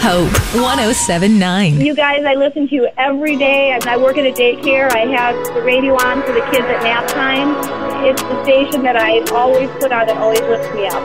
Hope 107.9. You guys, I listen to you every day. I work at a daycare. I have the radio on for the kids at nap time. It's the station that I always put on that always lifts me up.